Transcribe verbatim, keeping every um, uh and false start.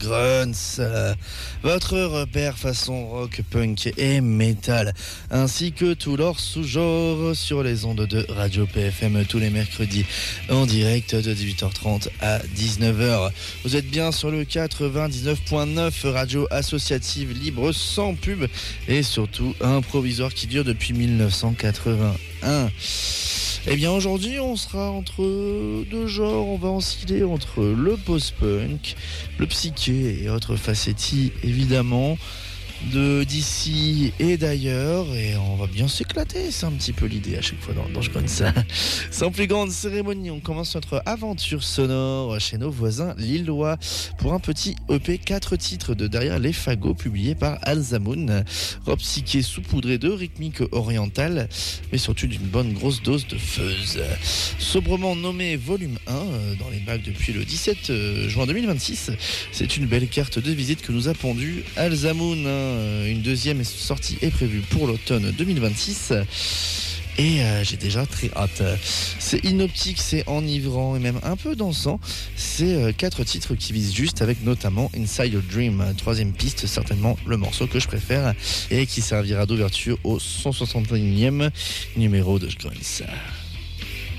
Grunts, euh, votre repère façon rock, punk et metal, ainsi que tous leurs sous-genres sur les ondes de Radio P F M tous les mercredis en direct de dix-huit heures trente à dix-neuf heures. Vous êtes bien sur le quatre-vingt-dix-neuf point neuf, radio associative libre sans pub et surtout un provisoire qui dure depuis mille neuf cent quatre-vingt-un. Eh bien aujourd'hui on sera entre deux genres, on va osciller entre le post-punk, le psyché et autres facetti évidemment de d'ici et d'ailleurs, et on va bien s'éclater, c'est un petit peu l'idée à chaque fois dans, dans Je Connais ça. Sans plus grande cérémonie, on commence notre aventure sonore chez nos voisins lillois pour un petit E P quatre titres de Derrière les fagots publié par Alzamoun, rock psyché saupoudré de rythmique orientale mais surtout d'une bonne grosse dose de fuzz. Sobrement nommé volume un dans les bacs depuis le dix-sept juin deux mille vingt-six, c'est une belle carte de visite que nous a pondue Alzamoun. Une deuxième sortie est prévue pour l'automne deux mille vingt-six et euh, j'ai déjà très hâte. C'est inoptique, c'est enivrant et même un peu dansant. C'est euh, quatre titres qui visent juste, avec notamment Inside Your Dream, troisième piste, certainement le morceau que je préfère et qui servira d'ouverture au cent soixante et unième numéro de Je Connais ça.